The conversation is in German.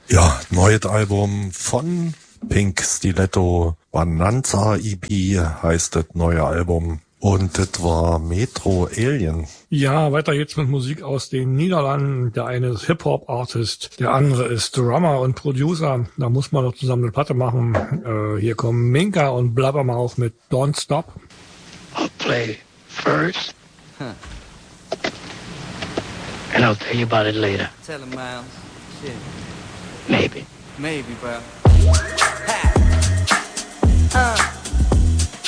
Ja, neues Album von Pink Stiletto, Bonanza EP heißt das neue Album. Und das war Metro Alien. Ja, weiter geht's mit Musik aus den Niederlanden. Der eine ist Hip-Hop-Artist, der andere ist Drummer und Producer. Da muss man doch zusammen eine Platte machen. Hier kommen Minka und Blabbermouth mit Don't Stop. I'll play first. And I'll tell you about it later. Tell him, Miles. Shit. Maybe. Maybe, bro.